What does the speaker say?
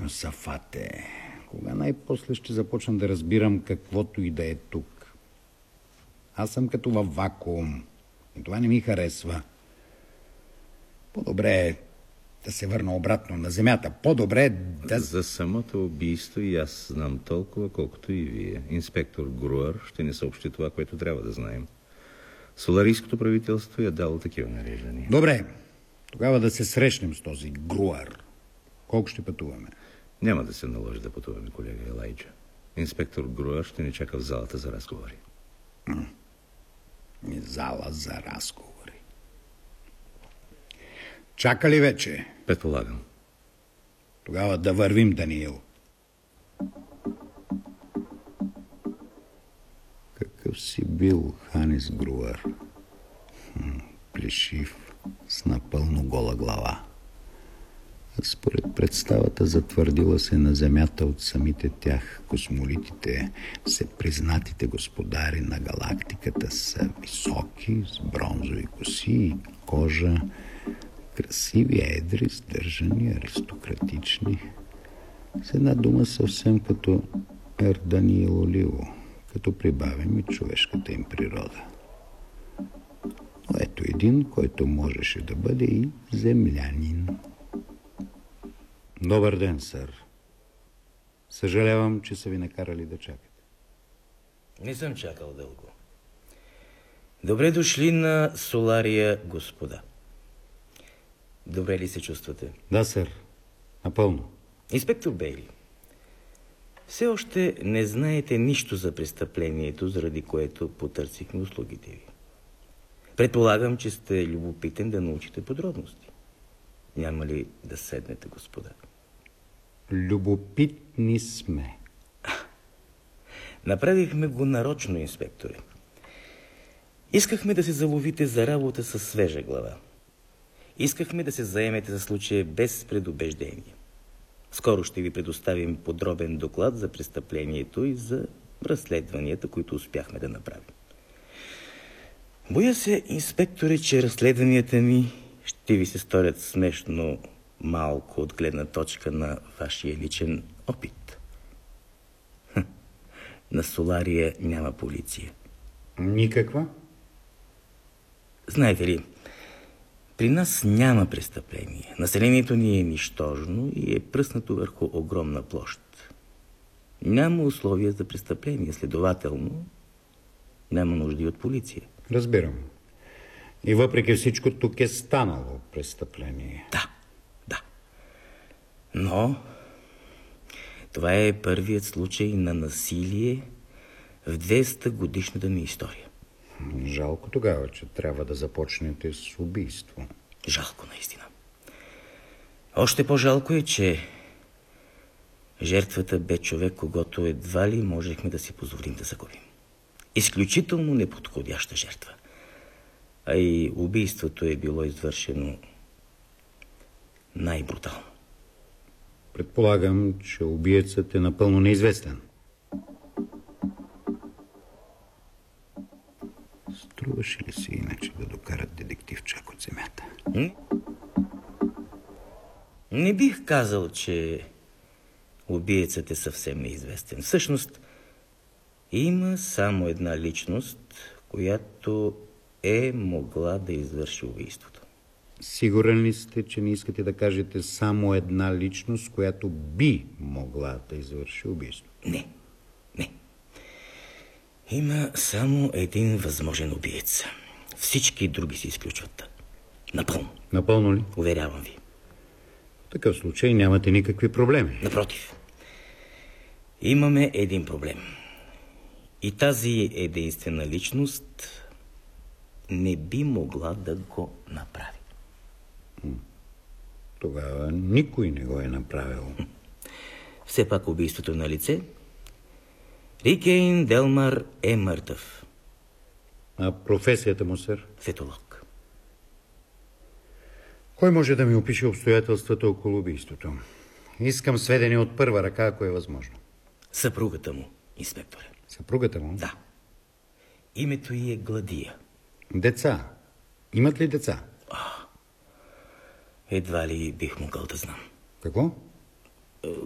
Йосафате, кога най-после ще започна да разбирам каквото и да е тук? Аз съм като във вакуум и това не ми харесва. По-добре е да се върна обратно на земята. По-добре е да... За самото убийство и аз знам толкова, колкото и вие. Инспектор Груър ще ни съобщи това, което трябва да знаем. Соларийското правителство е дало такива нареждания. Добре, тогава да се срещнем с този Груър. Колко ще пътуваме? Няма да се наложи да пътуваме, колега Елайджа. Инспектор Груър ще ни чака в залата за разговори. Зала за разговори. Чака ли вече? Предполагам. Тогава да вървим, Даниил. Какъв си бил Ханис Груър? Плешив, с напълно гола глава. Според представата, затвърдила се на земята от самите тях, космолитите, всепризнатите господари на галактиката, са високи, с бронзови коси и кожа, красиви, едри, сдържани, аристократични. С една дума съвсем като Даниил Оливо, като прибавим и човешката им природа. Но ето един, който можеше да бъде и землянин. Добър ден, сър. Съжалявам, че са ви накарали да чакате. Не съм чакал дълго. Добре дошли на Солария, господа. Добре ли се чувствате? Да, сър. Напълно. Инспектор Бейли, все още не знаете нищо за престъплението, заради което потърсихме услугите ви. Предполагам, че сте любопитен да научите подробности. Няма ли да седнете, господа? Любопитни сме. Направихме го нарочно, инспекторе. Искахме да се заловите за работа със свежа глава. Искахме да се заемете за случая без предубеждение. Скоро ще ви предоставим подробен доклад за престъплението и за разследванията, които успяхме да направим. Боя се, инспекторе, че разследванията ми ще ви се сторят смешно малко от гледна точка на вашия личен опит. На Солария няма полиция. Никаква? Знаете ли, при нас няма престъпление. Населението ни е нищожно и е пръснато върху огромна площ. Няма условия за престъпление, следователно няма нужди от полиция. Разбирам. И въпреки всичко тук е станало престъпление. Да. Но това е първият случай на насилие в 200-годишната ни история. Жалко тогава, че трябва да започнете с убийство. Жалко, наистина. Още по-жалко е, че жертвата бе човек, когото едва ли можехме да си позволим да загубим. Изключително неподходяща жертва. А и убийството е било извършено най-брутално. Предполагам, че убиецът е напълно неизвестен. Струваше ли се иначе да докарат детектив чак от земята? Не бих казал, че убиецът е съвсем неизвестен. Всъщност, има само една личност, която е могла да извърши убийството. Сигурен ли сте, че не искате да кажете само една личност, която би могла да извърши убийство? Не. Има само един възможен убиец. Всички други се изключват. Напълно. Напълно ли? Уверявам ви. В такъв случай нямате никакви проблеми. Напротив. Имаме един проблем. И тази единствена личност не би могла да го направи. Тогава никой не го е направил. Все пак убийството е на лице. Рикейн Делмар е мъртъв. А професията му, сър? Фетолог. Кой може да ми опише обстоятелствата около убийството? Искам сведения от първа ръка, ако е възможно. Съпругата му, инспекторе. Съпругата му? Да. Името й е Гладия. Деца? Имат ли деца? Едва ли бих могъл да знам. Какво?